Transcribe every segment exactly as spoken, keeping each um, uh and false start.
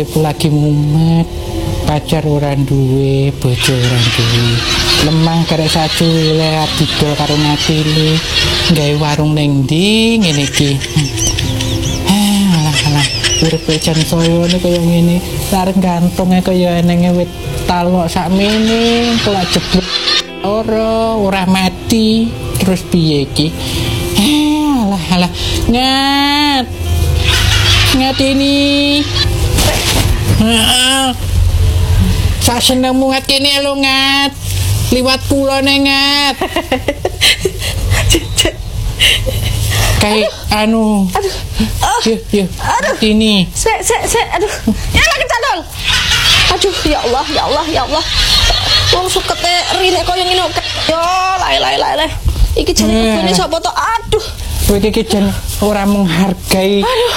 iku lagi mumet. Pacar ora duwe, bojo ora duwe. Lemah karek sajule didol karo matile. Gawe warung ning ndi ngene iki. Eh, alah-alah. Urip jan soyone kaya ngene. Arep gantonge kaya enenge wit talok sakmene, kok jeblok ora ora mati. Terus piye iki? Eh, alah-alah. Ngat. Ngat ini. Heeh. Sak senengmu ngat kene lho ngat. Liwat kula ngat. Kayak anu. Aduh. Yuk, yuk. Aduh. Ini. Sek, sek, sek. Aduh. Ya lagi cadol. Aduh, ya Allah, ya Allah, ya Allah. Wong sukete rine koyo ngene kok. Yo, lae lae lae lae. Iki jane kebune sapa to? Aduh. Kowe iki jan ora menghargai. Aduh.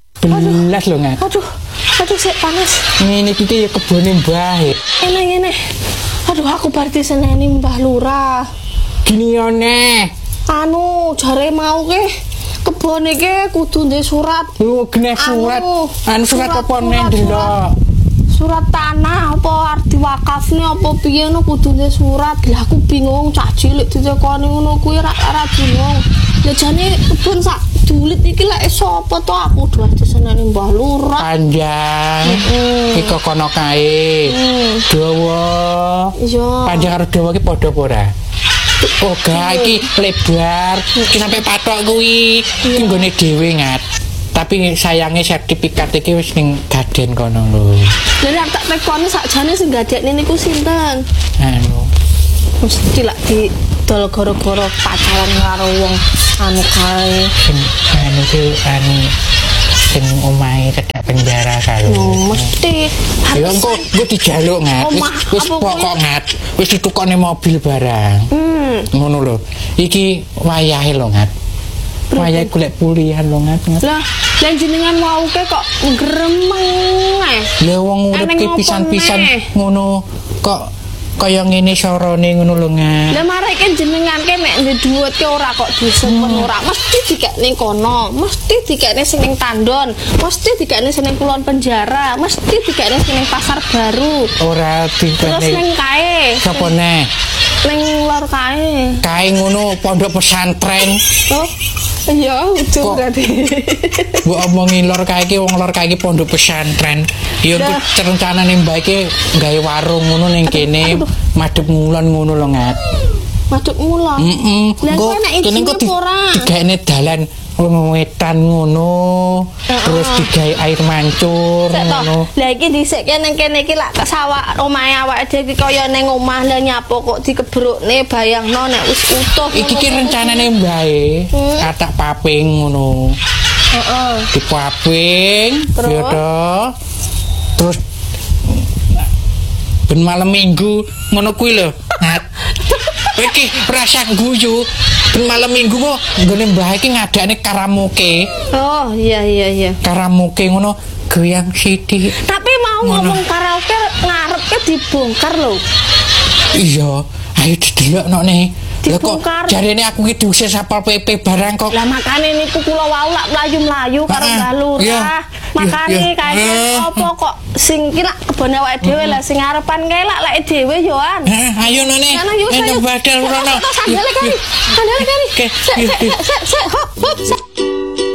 Belas lho ngat. Aduh. Aduh, sik panas. Ngene iki ya kebune Mbah. Ngene ngene. Aduh, aku bar diseneni Mbah Lurah. Gini one. Anu, jare mau ke kebon iki kudu ndek surat. Lu geneh surat. Anu, anu surat surat, apa surat, neng ndelok? Surat tanah apa arti wakafne apa piye ngono kudu ndek surat. Lah aku bingung cah cilik ditekoni ngono kuwi ra ra bingung. Lah jane kebon sak dulit iki lek sapa to aku duwe diseneni Mbah Lurah. Panjang. Heeh. Iki kono kae. Hmm. Dawa. Iya. Panjang karo dawa iki padha apa ora? Oh, gak iki lebar. Iki sampe patok kuwi. Iki nggone dhewe ngat. Tapi sayangnya sertifikat iki wis ning Gaden kono lho. Lah tak tekoni sakjane sing gadekne niku sinten? Anu. Mesti lak di dol gara-gara pacaran karo wong anu kae. Sing anu ki anu sing omahe cedhak penjara kae. Oh, mesti. Ya engko engko dijaluk ngat. Wis wis pokok ngat. Wis ditukone mobil barang. Hmm. Ngono lho. Iki wayahe lho ngat. Wayahe golek pulihan lho ngat. Lah, lan jenengan mau ke kok gremeng ae. Lah wong urip ki pisan-pisan ngono kok kaya ngene sorone ngono lho ngat. Lah mareke jenengan ke nek ndek dhuwit ke ora kok disempen ora mesti dikekne kono, mesti dikekne sing ning Tandon, mesti dikekne sing ning Kulon Penjara, mesti dikekne sing ning Pasar Baru. Ora dikekne. Terus ning kae. Sapa neh? Ning lor kae. Kae ngono pondok pesantren. Oh. Iya, ujung tadi. Mbok omongi lor kae iki wong lor kae iki pondok pesantren. Ya engko rencanane Mbak iki gawe warung ngono ning kene, madhep ngulon ngono lho ngat. Madhep ngulon. Heeh. Engko kene kok digawene dalan wetan ngono. Terus digawe air mancur ngono. Lah iki dhisike nang kene iki lak sawah omahe awake dhewe iki kaya ning omah lah nyapo kok dikebrukne bayangno nek wis utuh. Iki ki rencanane mbae katak paping ngono. Heeh. Dipaping ya to. Terus ben malam Minggu ngono kuwi lho. Iki rasa guyu. Ben malam Minggu kok nggone Mbah iki ngadakne karaoke. Oh, iya iya iya. Karaoke ngono goyang sithik. Tapi mau ngomong karaoke ngarepke dibongkar lho. Iya, ayo didelokno nih. Lah kok Dibongkar. jarene aku iki diusir Satpol P P barang kok. Lah makane niku kula wau lak mlayu-mlayu karo Ah, Mbah Lurah. iya. Makane Iya, iya. kae Ah. apa kok sing ki lak kebone awake dhewe lah sing arepan kae lak lek dhewe yo an. Heh, ayo none. Sana yuk, Ento saya. badal rono. Sandale kari. Sandale kari. Oke, Sek yuk, sek yuk. sek sek hop hop.